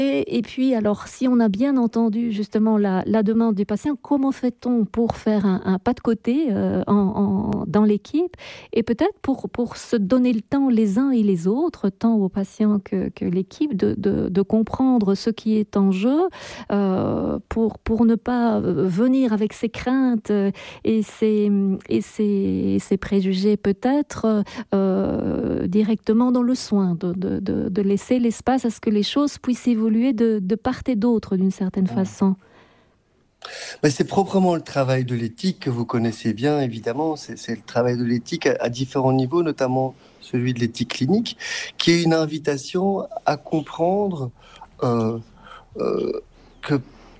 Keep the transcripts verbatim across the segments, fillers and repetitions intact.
Et et puis alors, si on a bien entendu justement la la demande du patient, comment fait-on pour faire un un pas de côté, heu, en en dans l'équipe et peut-être pour pour se donner le temps les uns et les autres, tant aux patients que que l'équipe de de de comprendre ce qui est en jeu, heu, pour pour ne pas, heu, venir avec ses craintes, heu, et ses, mmh et ses ses préjugés peut-être, heu, directement dans le soin, de de de de laisser l'espace à ce que les choses puissent évoluer de de part et d'autre d'une certaine Mmh. façon. Bah, c'est proprement le travail de l'éthique que vous connaissez bien, évidemment. C'est c'est le travail de l'éthique à, à différents niveaux, notamment celui de l'éthique clinique, qui est une invitation à comprendre euh, euh, que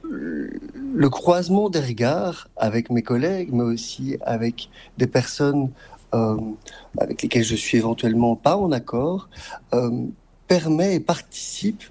le croisement des regards avec mes collègues, mais aussi avec des personnes euh, avec lesquelles je suis éventuellement pas en accord, euh, permet et participe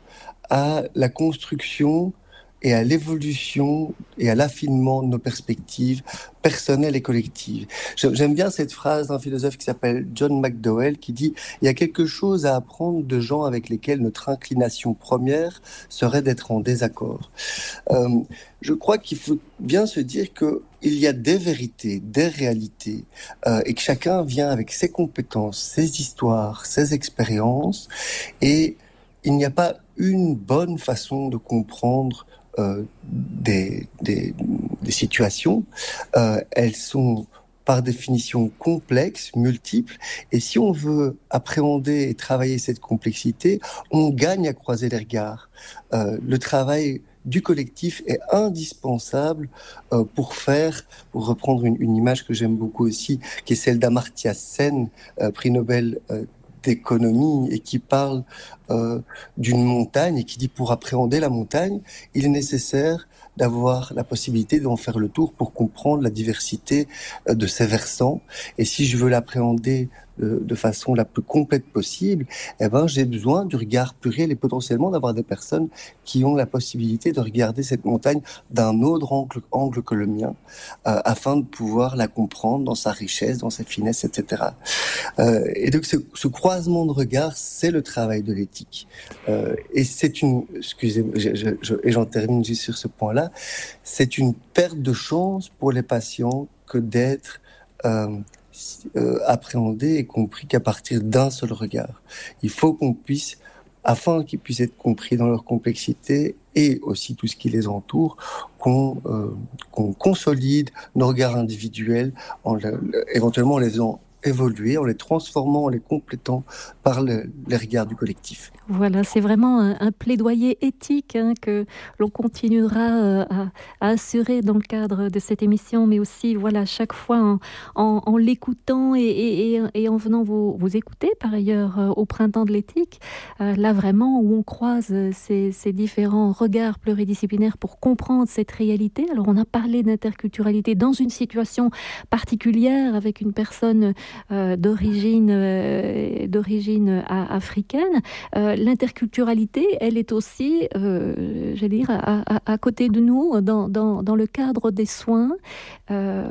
à la construction et à l'évolution et à l'affinement de nos perspectives personnelles et collectives. J'aime bien cette phrase d'un philosophe qui s'appelle John McDowell qui dit « Il y a quelque chose à apprendre de gens avec lesquels notre inclination première serait d'être en désaccord. » Euh, je crois qu'il faut bien se dire que il y a des vérités, des réalités, euh, et que chacun vient avec ses compétences, ses histoires, ses expériences, et il n'y a pas une bonne façon de comprendre euh, des, des, des situations. Euh, elles sont par définition complexes, multiples, et si on veut appréhender et travailler cette complexité, on gagne à croiser les regards. Euh, le travail du collectif est indispensable euh, pour faire, pour reprendre une, une image que j'aime beaucoup aussi, qui est celle d'Amartya Sen, euh, prix Nobel euh, d'économie, et qui parle euh, d'une montagne et qui dit pour appréhender la montagne, il est nécessaire d'avoir la possibilité d'en faire le tour pour comprendre la diversité euh, de ses versants. Et si je veux l'appréhender de, de façon la plus complète possible, eh ben, j'ai besoin du regard pluriel et potentiellement d'avoir des personnes qui ont la possibilité de regarder cette montagne d'un autre angle, angle que le mien, euh, afin de pouvoir la comprendre dans sa richesse, dans sa finesse, et cetera. Euh, et donc ce, ce croisement de regards, c'est le travail de l'éthique. Euh, et c'est une, excusez-moi, je, je, je, et j'en termine juste sur ce point-là, c'est une perte de chance pour les patients que d'être euh, euh, appréhendés et compris qu'à partir d'un seul regard. Il faut qu'on puisse, afin qu'ils puissent être compris dans leur complexité et aussi tout ce qui les entoure, qu'on euh, qu'on consolide nos regards individuels, en le, le, éventuellement en les faisant évoluer, en les transformant, en les complétant par le, les regards du collectif. Voilà, c'est vraiment un, un plaidoyer éthique hein, que l'on continuera euh, à, à assurer dans le cadre de cette émission, mais aussi voilà chaque fois en, en, en l'écoutant et, et, et, et en venant vous, vous écouter par ailleurs euh, au printemps de l'éthique, euh, là vraiment où on croise ces, ces différents regards pluridisciplinaires pour comprendre cette réalité. Alors on a parlé d'interculturalité dans une situation particulière avec une personne euh, d'origine euh, d'origine africaine. Euh, l'interculturalité, elle est aussi, euh, j'allais dire, à, à, à côté de nous, dans, dans, dans le cadre des soins. Euh,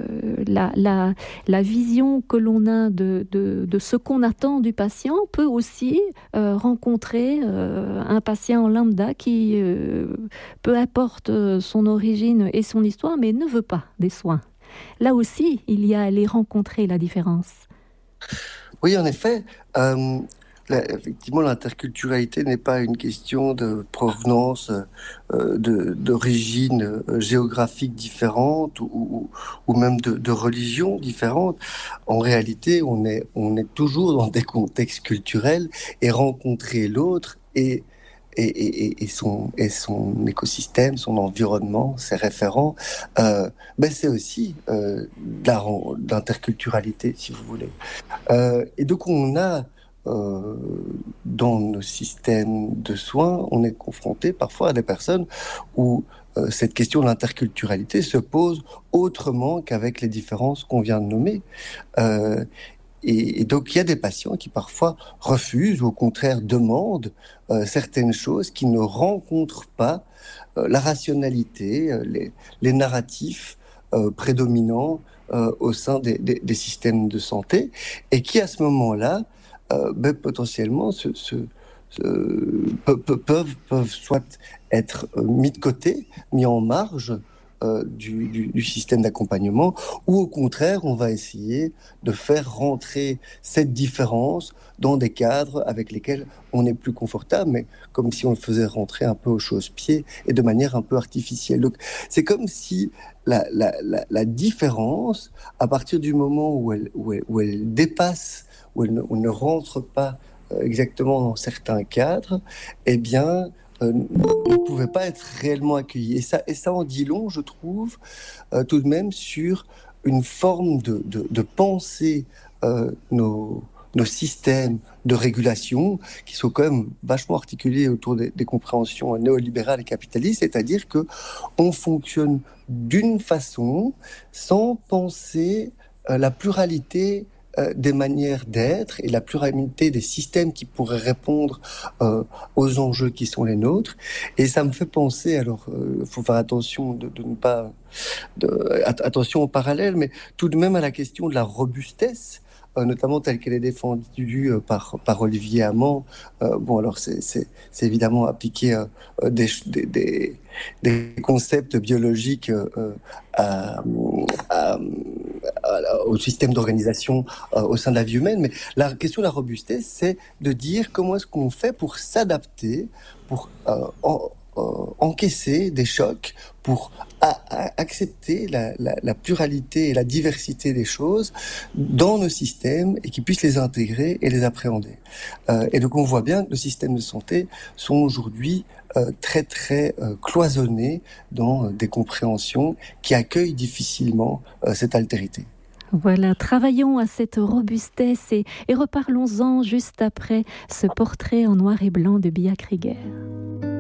la, la, la vision que l'on a de, de, de ce qu'on attend du patient peut aussi euh, rencontrer euh, un patient lambda qui, euh, peu importe son origine et son histoire, mais ne veut pas des soins. Là aussi, il y a à aller rencontrer la différence. Oui, en effet. Euh, là, effectivement, l'interculturalité n'est pas une question de provenance, euh, de, d'origine euh, géographique différente ou, ou, ou même de, de religion différente. En réalité, on est, on est toujours dans des contextes culturels et rencontrer l'autre et Et, et, et, son, et son écosystème, son environnement, ses référents, euh, ben c'est aussi euh, de la, de l'interculturalité, si vous voulez. Euh, et donc on a euh, dans nos systèmes de soins, on est confronté parfois à des personnes où euh, cette question de l'interculturalité se pose autrement qu'avec les différences qu'on vient de nommer. Euh, et, et donc il y a des patients qui parfois refusent ou au contraire demandent euh, certaines choses qui ne rencontrent pas euh, la rationalité, euh, les, les narratifs euh, prédominants euh, au sein des, des, des systèmes de santé et qui à ce moment-là euh, ben, potentiellement se, se, euh, peuvent, peuvent soit être mis de côté, mis en marge euh, du, du, du système d'accompagnement, ou au contraire, on va essayer de faire rentrer cette différence dans des cadres avec lesquels on est plus confortable, mais comme si on le faisait rentrer un peu au chausse-pied et de manière un peu artificielle. Donc, c'est comme si la, la, la, la différence, à partir du moment où elle, où elle, où elle dépasse, où elle ne, où elle ne rentre pas exactement dans certains cadres, eh bien, euh, ne pouvaient pas être réellement accueillis. Et ça, et ça en dit long, je trouve, euh, tout de même, sur une forme de, de, de penser euh, nos, nos systèmes de régulation qui sont quand même vachement articulés autour des, des compréhensions néolibérales et capitalistes, c'est-à-dire que on fonctionne d'une façon sans penser euh, la pluralité des manières d'être et la pluralité des systèmes qui pourraient répondre euh, aux enjeux qui sont les nôtres. Et ça me fait penser, alors il euh, faut faire attention de, de ne pas... De, attention au parallèle, mais tout de même à la question de la robustesse, euh, notamment telle qu'elle est défendue euh, par, par Olivier Hamon. Euh, bon, alors c'est, c'est, c'est évidemment appliquer euh, des, des, des, des concepts biologiques euh, à, à, à, au système d'organisation euh, au sein de la vie humaine. Mais la question de la robustesse, c'est de dire comment est-ce qu'on fait pour s'adapter, pour euh, en, euh, encaisser des chocs, pour à, à accepter la, la, la pluralité et la diversité des choses dans nos systèmes et qui puissent les intégrer et les appréhender. Euh, et donc on voit bien que nos systèmes de santé sont aujourd'hui euh, très très euh, cloisonnés dans euh, des compréhensions qui accueillent difficilement euh, cette altérité. Voilà, travaillons à cette robustesse et, et reparlons-en juste après ce portrait en noir et blanc de Bia Krieger.